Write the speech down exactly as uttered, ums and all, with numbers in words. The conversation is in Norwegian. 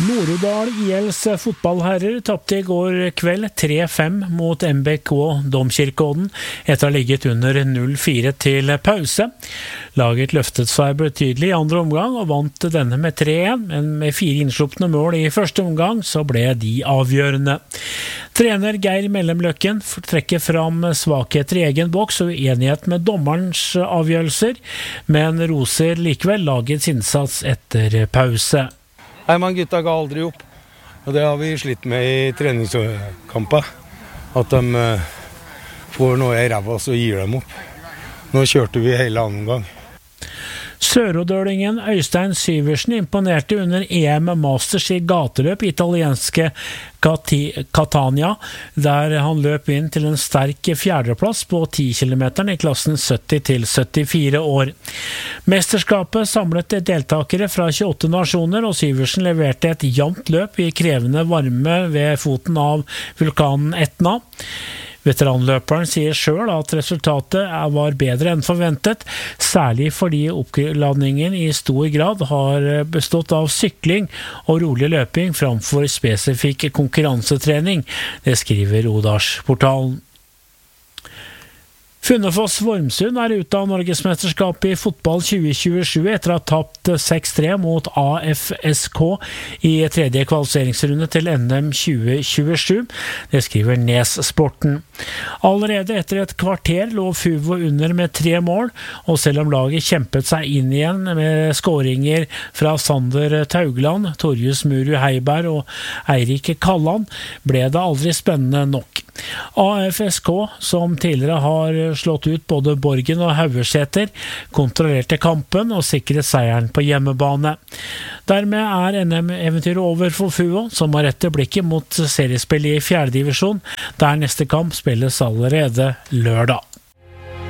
Nord-Odal I L's fotballherrer tapte I går kveld tre fem mot M B K Domkirkeodden etter å ha ligget under null fire til pause. Laget løftet seg betydelig I andre omgang og vant denne med tre en, men med fire innslupne mål I første omgang så ble de avgjørende. Trener Geir Mellemløkken trekker fram svakheter I egen boks og uenighet med dommerens avgjørelser, men roser likevel lagets innsats etter pause. Nei, men gutta ga aldri opp, og det har vi slitt med I treningskamper, at de uh, får noe I ræva og så gir dem opp. Nå kjørte vi hele annen gang. Sørodølingen Øystein Syversen imponerte under E M Masters I gateløp I italienske Catania, der han løp inn til en sterk fjerdeplass på ti kilometer I klassen sytti til syttifire år. Mesterskapet samlet deltakere fra tjueåtte nasjoner, og Syversen leverte et jevnt løp I krevende varme ved foten av vulkanen Etna. Veteranløperen sier selv at resultatet var bedre enn forventet, særlig fordi oppladningen I stor grad har bestått av sykling og rolig løping framfor spesifikk konkurransetrening, det skriver Odalsportalen. Funnefoss Vormsund er ute av Norgesmesterskapet I fotball tjue tjuesju etter å ha tapt seks tre mot A F S K I tredje kvalifiseringsrunde til N M tjue tjuesju. Det skriver Nes-sporten. Allerede etter et kvarter lå Fuvo under med tre mål, og selv om laget kjempet seg inn igjen med skåringer fra Sander Taugland, Torjus Muru Heiberg og Eirik Kalland, ble det aldri spennende nok. A F S K, som tidligere har slått ut både Borgen og Haugeseter, kontrollerte kampen og sikret seieren på hjemmebane. Dermed er N M-eventyret over for Fuvo, som har rettet blikket mot seriespill I fjerde divisjon, der neste kamp spilles allerede lørdag.